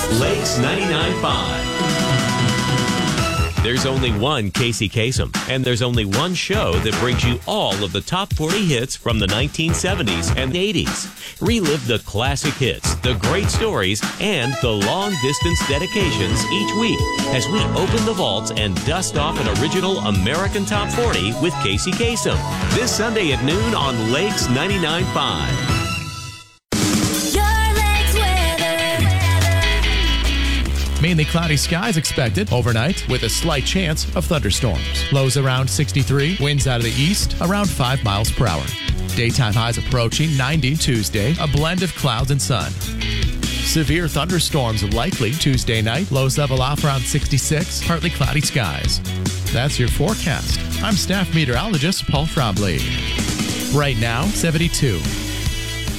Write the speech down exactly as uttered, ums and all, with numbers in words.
Lakes ninety-nine point five. There's only one Casey Kasem, and there's only one show that brings you all of the top forty hits from the nineteen seventies and eighties. Relive the classic hits, the great stories, and the long-distance dedications each week as we open the vaults and dust off an original American Top forty with Casey Kasem. This Sunday at noon on Lakes ninety-nine point five. Mainly cloudy skies expected overnight with a slight chance of thunderstorms. Lows around sixty-three, winds out of the east around five miles per hour. Daytime highs approaching ninety Tuesday, a blend of clouds and sun. Severe thunderstorms likely Tuesday night, lows level off around sixty-six, partly cloudy skies. That's your forecast. I'm staff meteorologist Paul Frobley. Right now, seventy-two.